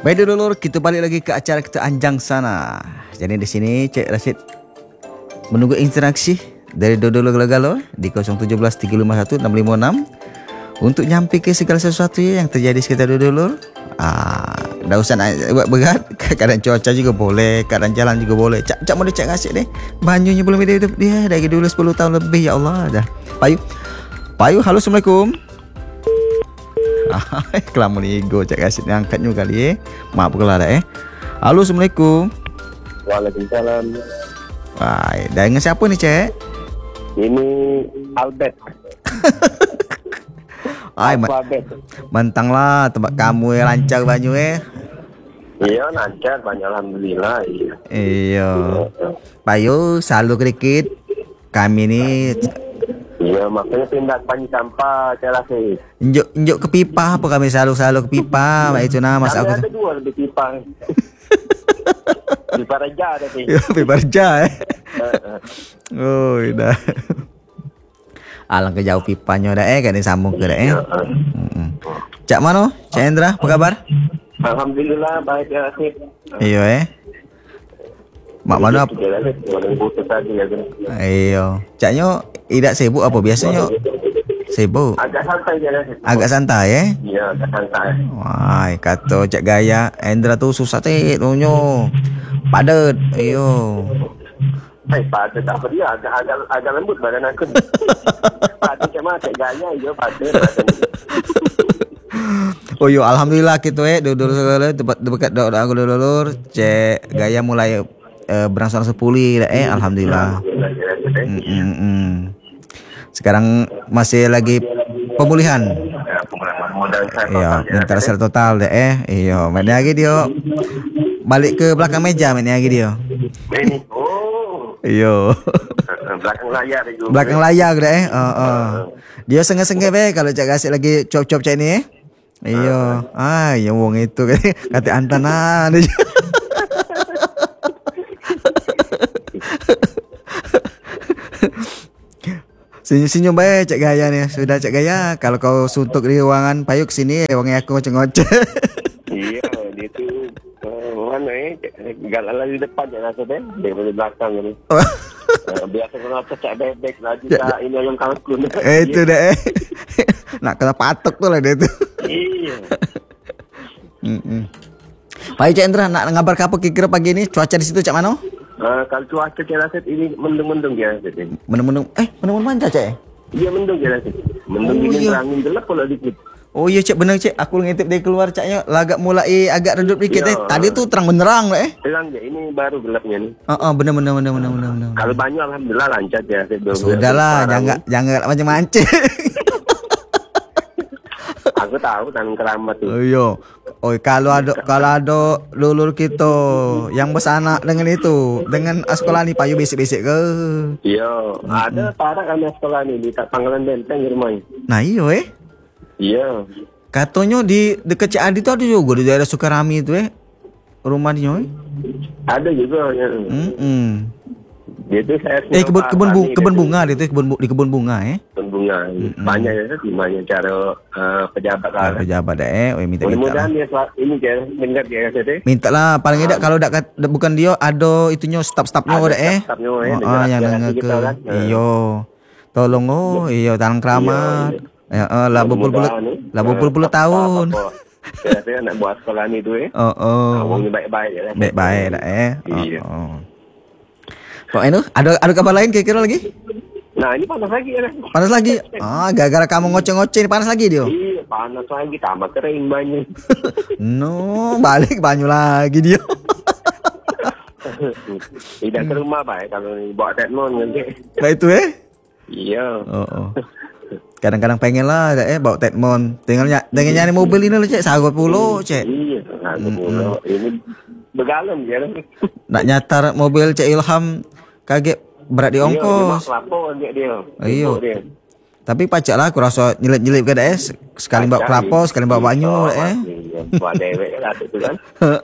Baik dulur, kita balik lagi ke acara kita Anjang sana. Jadi di sini Cik Rashid menunggu interaksi dari dulur Galo di 017 351 656 untuk nyampe ke segala sesuatu yang terjadi sekitar dulur. Dah usah nak buat berat. Keadaan cuaca juga boleh, keadaan jalan juga boleh. Cak mau Cik Rashid ni. Banyunya belum hidup dia dari dulu 10 tahun lebih, ya Allah dah. Payu, halo, Assalamualaikum. Kelamun ego Cik Rashid ni angkat juga kali Maaf kalau ada Halo, Assalamualaikum. Waalaikumsalam. Wah, dah dengan siapa ni Cik? Ini Albert. Mentanglah tempat kamu lancar banyu Iya, lancar banyak alhamdulillah. Iya. Payu selalu sedikit kami ni. Iya, makanya pindah panci sampah saya rasa. Injuk ke pipa apa kami selalu ke pipa. Itu nama masa aku. Ada dua lebih pipa. Pipa Raja ada sih. Pipa Raja Oh, dah. Alangkah jauh pipanya dah kan disambung ke dah Cak mana? Cak Endra, apa kabar? Alhamdulillah baik ya Rasid. Iya Mak mana apa? Iya. Caknya tidak sibuk apa biasanya? Sibuk. Agak santai je Rasid. Agak santai Iya, agak santai. Wah, kata Cak Gaya Endra tu susah tunyo. Padat. Iyo. Pada tak apa dia agak lembut badan aku. Pada macam mana Cik Gaya je pada. Oh yo, alhamdulillah gitu dulur segala dekat doa aku dulur Cik Gaya mulai berangsur-angsur pulih alhamdulillah. Sekarang masih lagi pemulihan. Iya, minta secara total Iya, mainnya lagi dia. Balik ke belakang meja mainnya lagi dia. Iya. Belakang layar Dia sengah-sengah kalau Cak Rashid lagi cop-cop Cak ni Iya. Yang wong itu kata antana dia. Senyum-senyum baik Cak Gaya ni. Sudah Cak Gaya, kalau kau suntuk di ruangan Payu sini wangi aku ngoceh-ngoceh. Iya, dia tu mana galala di depan je rasa daripada belakang ni. Biasa kalau cak bebek lagi tak ini yang kalkun. Itu dah nak kena patok tu lah dia tu. Iya. Baik Cak Endra, nak ngabar apa kira pagi ni? Cuaca di situ Cak mana? Kalau cuaca Cak Rashid ini mendung-mendung je Rashid. Mendung-mendung. Mendung mana Cak? Dia mendung je Rashid. Mendung ini angin gelap pula dikit. Oh iya Cik, benar Cik. Aku ngintip dari keluar Caknya lagak mulai agak redup dikit Tadi tu terang benerang lah Terang je, ini baru gelapnya ni. Benar. Kalau banyak alhamdulillah lancar je. Sudahlah, jangan macam-macam. Aku tahu tangan keramat tu. Oh iya. Kalau ada lulur kita yang bersanak dengan itu, dengan sekolah ni Payu basic-basic ke? Iya, ada parah kami sekolah ni di Pangkalan Benteng rumah. Nah iya Iya. Katanya di dekat Cik Adi tu ada juga di daerah Sukarami tu rumah dia Ada juga ya. Dia tu saya kebun bunga dia tu di kebun bunga Kebun bunga. Banyak ya banyak cara pejabat lah. Pejabat minta mudah-mudahan dia ini dia dengar dia kata. Mintalah paling tidak kalau bukan dia ada itunya staf-stafnya Stafnya yang dengar ke. Iyo. Tolong iyo tangan keramat. Lah berpuluh tahun. Saya nak buat sekolah ni tu Wong baik-baik je. Baik-baik dah Iya. Kok itu ada kabar lain kira-kira lagi? Nah, ini panas lagi kan? Panas lagi? Gara-gara kamu ngoceh-ngoceh panas lagi dia? Iya, panas lagi tambah kering banyu. No, balik banyu lagi dia. Tidak ke rumah baik kalau bawa Tedmon nanti. Baik itu Iya. Kadang-kadang pengen lah bawa Tedmon. Tinggal nyari mobil ini lah Cik. Sahabat puluh Cik. Iya, sahabat puluh. Ini begalem je lah. Nak nyatar mobil Cik Ilham kaget berat di ongkos. Dia. Iya. Tapi pacak lah aku rasa nyelip-nyelip ke sekali bawa kelapa, sekali bawa banyu Buat dewek lah tu kan.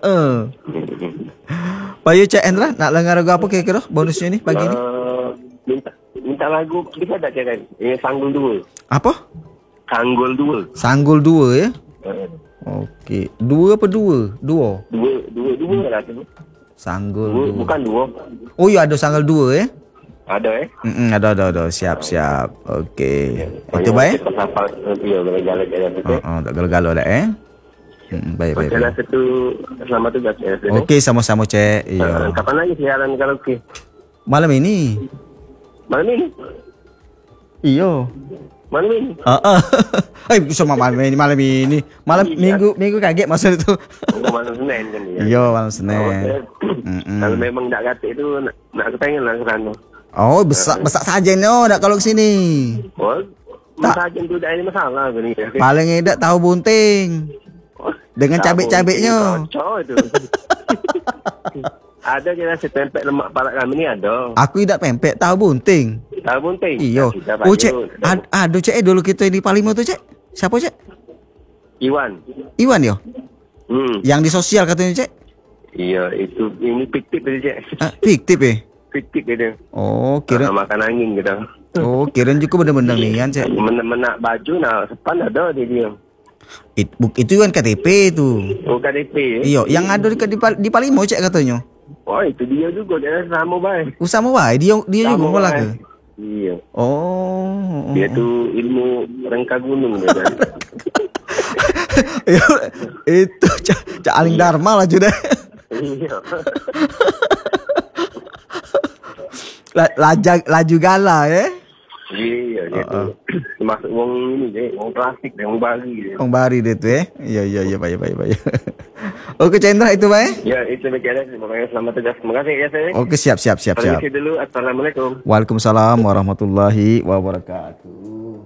Payu Cik Endra nak dengar lagu apa kira-kira bonusnya ni pagi ni? Minta lagu bisa tak Cik? Sanggul 2. Apa? Sanggul 2. Sanggul 2 ya? Okey. Dua apa dua? Dua. Dua lah tu. Sanggul Dua, dua. bukan dua. Oh ya, ada sanggul dua Ada Ada. Siap. Okey. Itu baik. Pasal ya gagal tu. Tak galau-galau dah Baik. Macam rasa tu selamat tugas ya. Okey, sama-sama cik. Ya. Kapan lagi siaran karaoke? Malam ini. Malam ini. Iyo. Malam ini. Sama malam ini. Malam minggu kaget masa itu. Malam Senin kan dia. Iya, malam Senin. Kalau memang tak kata itu nak kepengen lah ke sana. Oh, besar saja no, nak kalau ke sini. Oh, tak saja tu dah ada masalah ke ni. Paling edak tahu bunting. Dengan cabai-cabainya. Kacau itu. Ada je rasa pempek lemak palak kami ni ada. Aku tidak pempek tahu bunting. Tahu bunting? Iyo. Oh cik, ada cik dulu kita di Palimo tu cik. Siapa cik? Iwan yo. Yang di sosial katanya cik. Iya, ini fiktif dia cik. Fiktif Fiktif dia. Oh, kira makan angin gitu. Oh, kira juga benar-benar nih kan cik. Menak baju nak sepan ada dia. Itu kan KTP tu. Oh, KTP. Iyo, yang ada di Palimo cik katanya. Oh, itu dia juga, dia sama baik. Sama baik, dia juga malah ke? Iya. Oh. Dia tu ilmu rengka gunung dia kan. Itu Cak Aling Dharma lah sudah. Iya. Laju gala Iya, dia tu masuk wong ini je, wong klasik dia, wong bari dia. Wong bari dia tu Iya, baik. Okey Chandra itu baik. Ya, itu berkira semuanya selamat tugas. Terima kasih ya saya. Okey, siap. Permisi dulu. Assalamualaikum. Waalaikumsalam warahmatullahi wabarakatuh.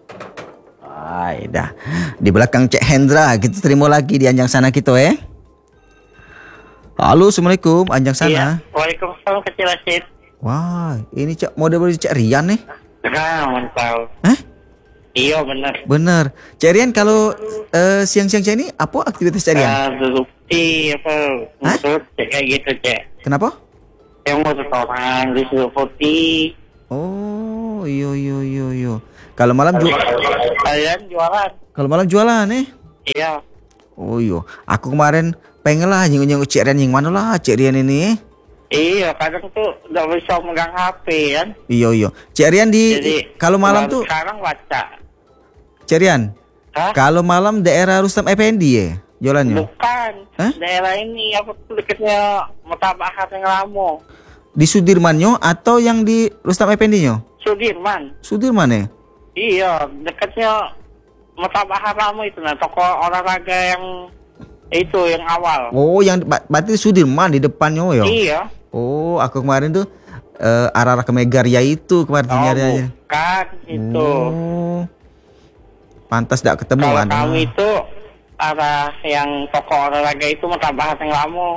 Dah. Di belakang Cik Hendra kita terima lagi di Anjang Sana kita Halo, Assalamualaikum Anjang Sana. Iya. Waalaikumsalam Kecil Rashid. Wah, ini model baru Cik Rian nih. Mantap. Iya benar. Cik Rian kalau siang-siang ini apa aktivitas Cik Rian? Duduk duduk kayak gitu cek. Kenapa? Yang mau restoran duduk putih. Oh, iya. Kalau malam Kalian jualan? Kalau malam jualan Iya. Oh iya. Aku kemarin pengen lah nyenguk Cik Rian yang mana lah Cik Rian ini. Iya, kadang tuh udah bisa megang HP kan. Iya. Cik Rian kalau malam tuh sekarang baca. Cik Rian. Kalau malam daerah Rustam Effendi jualannya? Bukan. Daerah ini apa tuh dekatnya Mutabahat yang Lamo. Di Sudirmannya atau yang di Rustam Effendi-nya? Sudirman Iya, dekatnya Mutabahat Lamo itu toko olahraga yang itu yang awal. Oh, yang berarti Sudirman di depannya Iya. Oh, aku kemarin tuh arah-arah ke Megaria itu kemarin nyari. Bukan itu. Oh. Pantas tidak ketemu kalau kan? Kalau kami itu arah yang toko olahraga itu Mutabahat yang Lamo.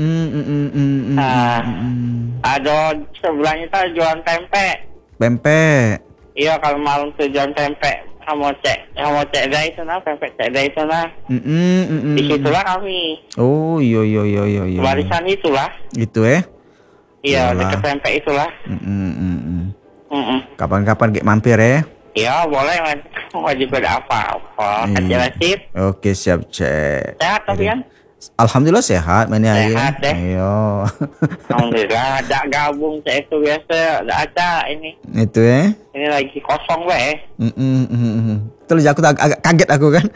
Ada sebelahnya tuh jualan tempe. Iya, kalau malam tuh jualan tempe sama cek dah itu pempek cek dah itu Di situlah kami. Oh, iya. Warisan itulah. Itu Iya, dekat tempe itulah. Kapan-kapan kayak mampir Iya, boleh man. Wajib ada apa-apa. Kecil Rashid. Oke, siap cek. Sehat tapi kan? Alhamdulillah sehat mana hari. Sehat deh. Iya. Alhamdulillah, ada gabung saya itu biasa, ada aca ini. Itu Ini lagi kosong Terus aku agak kaget aku kan.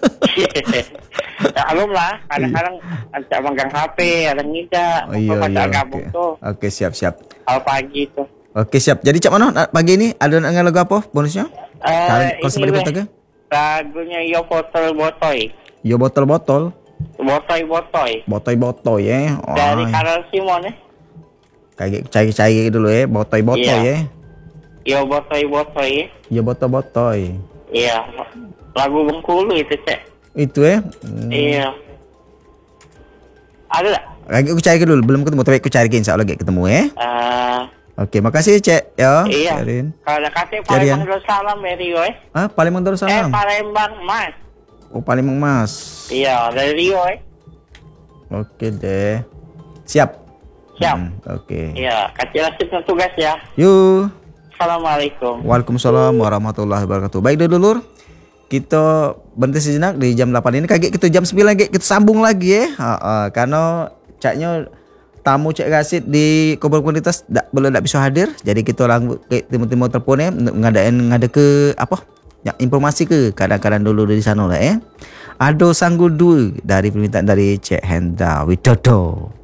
Ya belum lah, kadang-kadang ada megang HP, ada ngida. Iya. Gabung tuh. Oke, siap. Kalau pagi tuh. Oke, siap. Jadi cak mana pagi ini ada lagu apa bonusnya? Kalau sempat diputar ke? Lagunya Yo Botol Botoy. Yo botol-botol. Botoy. Botoy Dari Karel Simon Kayak cari dulu botoy Yo Botoy. Yo botoy. Iya. Lagu Bengkulu itu cek. Itu Iya. Ada tak? Lagi aku cari dulu, belum ketemu tapi aku cari insya Allah ketemu Oke, makasih Cek ya. Iya. Carin. Kalau ada kasih Palembang Darussalam Rio Palembang Darussalam. Palembang Mas. Oh, Palembang Mas. Iya, dari Rio Oke deh. Siap. Oke. Iya, Kecil Rashid tugas ya. Yuk. Assalamualaikum. Waalaikumsalam warahmatullahi wabarakatuh. Baik dulur. kita berhenti sejenak di jam 8 ini. Kaget kita jam 9 lagi kita sambung lagi karena caknya tamu Cik Rasid di komunitas belum bisa hadir. Jadi kita langsung ke timur-timur telefon ngada ke apa? Ya, informasi ke kadang-kadang dulu dari sana lah Ado Sanggudu dari permintaan dari Cik Hendra Widodo.